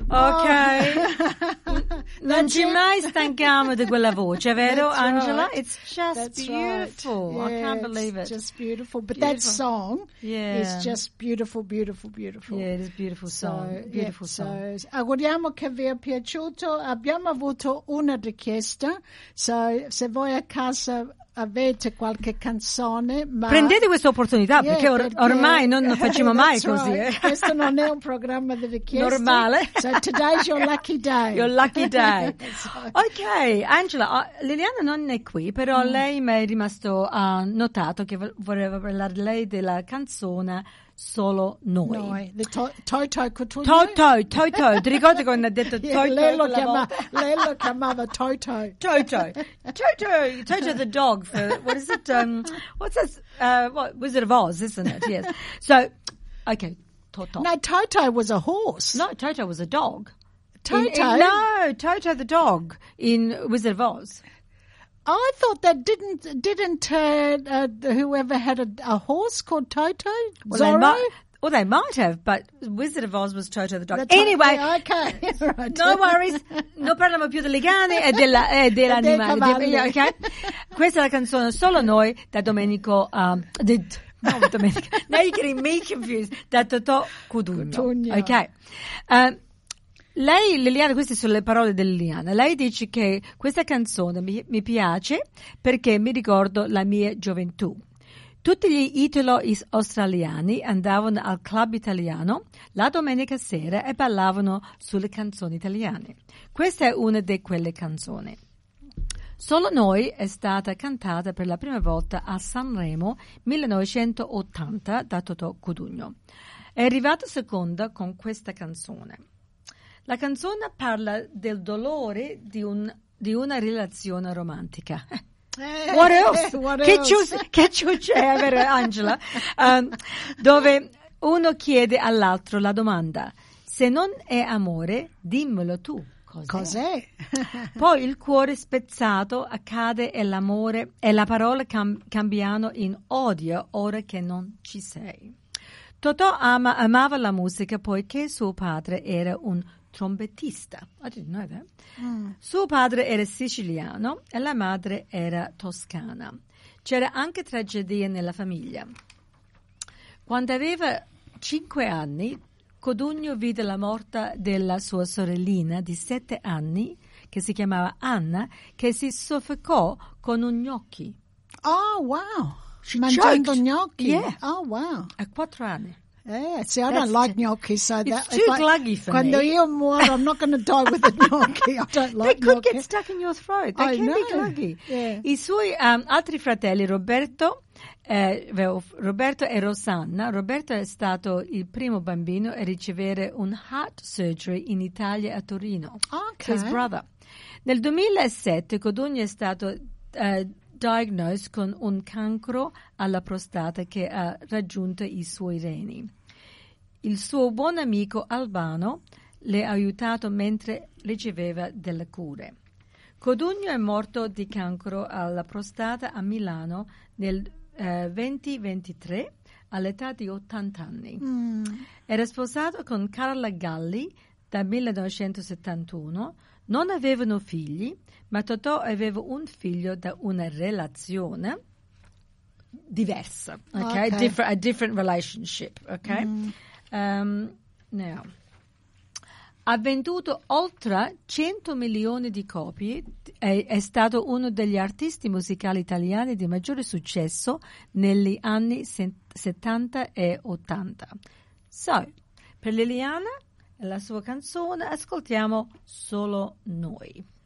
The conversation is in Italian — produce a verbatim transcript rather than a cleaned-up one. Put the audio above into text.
ok? Non ci mai stanchiamo di quella voce, vero, That's Angela? Right. It's just That's beautiful. Right. I Yeah, can't believe it's it. just beautiful. But Beautiful. that song Yeah. is just beautiful, beautiful, beautiful. Yeah, it is a beautiful song. So, Beautiful yeah, song. so, auguriamo che vi è piaciuto. Abbiamo avuto una richiesta, so, se voi a casa avete qualche canzone, ma Prendete questa opportunità, Yeah, perché, or- perché- ormai non facciamo mai That's così. right. Eh. Questo non è un programma di richieste. Normale. So today's your lucky day. Your lucky day. So- Ok, Angela, uh, Liliana non è qui, però Mm. lei mi è rimasto uh, notato che vo- voleva parlare lei della canzone Solo Noi. Noi, the to- Toto Cotugno. Toto, Toto, ti ricordi quando ha detto Yeah, Toto? lei, lo quella chiama, volta? lei lo chiamava Toto. Toto, Toto, Toto the dog for, what is it, um, what's this, uh, what, Wizard of Oz, isn't it? Yes. So, okay, Toto. No, Toto was a horse. No, Toto was a dog. Toto? In- in- no, Toto the dog in Wizard of Oz. I thought that didn't didn't uh, uh, whoever had a, a horse called Toto? Well, they Zorro? might, well, they might have, but Wizard of Oz was Toto the dog. The to- Anyway, yeah, okay. Right. no worries, non parliamo più delle cane e, della, e dell'animale. cavalli. Di- ok? Questa è la canzone Solo Noi da Domenico, um, di, no, Domenico, now you're getting me confused, da Totò Cutugno. Cutugno. Ok. Uh, Lei, Liliana, queste sono le parole di Liliana. Lei dice che questa canzone mi, mi piace perché mi ricordo la mia gioventù. Tutti gli italo-australiani andavano al club italiano la domenica sera e ballavano sulle canzoni italiane. Questa è una di quelle canzoni. Solo Noi è stata cantata per la prima volta a Sanremo millenovecentottanta da Totò Cutugno. È arrivata seconda con questa canzone. La canzone parla del dolore di, un, di una relazione romantica. Eh, What else? what Che, else? cius- che ciuccia è, vero, Angela? Um, dove uno chiede all'altro la domanda: se non è amore, dimmelo tu. Cos'è? Cos'è? Poi il cuore spezzato accade e l'amore e la parola cam- cambiano in odio ora che non ci sei. Totò ama, amava la musica poiché suo padre era un trombettista. I didn't know that. Mm. Suo padre era siciliano e la madre era toscana. C'era anche tragedia nella famiglia. Quando aveva cinque anni, Codugno vide la morte della sua sorellina di sette anni, che si chiamava Anna, che si soffocò con un gnocchi. Oh, wow. She Mangiando choked. gnocchi. Yeah. Oh, wow. A quattro anni. Yeah, see, I That's don't like t- gnocchi, so it's that too if I- gluggy for quando me. io muoro, I'm not going to die with a gnocchi. I don't They like could gnocchi. get stuck in your throat. They I can be know. gluggy. Yeah. I suoi um, altri fratelli, Roberto, eh, Roberto e Rosanna. Roberto è stato il primo bambino a ricevere un heart surgery in Italia a Torino. Okay. His brother. Nel duemilasette Codugno è stato uh, diagnosed con un cancro alla prostata che ha raggiunto i suoi reni. Il suo buon amico Albano le ha aiutato mentre riceveva delle cure. Codugno è morto di cancro alla prostata a Milano nel eh, duemilaventitré all'età di ottanta anni. Mm. Era sposato con Carla Galli dal millenovecentosettantuno. Non avevano figli, ma Totò aveva un figlio da una relazione diversa, okay? Okay. Different, a different relationship, okay? Mm. Um, now, ha venduto oltre cento milioni di copie, è, è stato uno degli artisti musicali italiani di maggiore successo negli anni settanta e ottanta. So, per Liliana e la sua canzone ascoltiamo Solo Noi.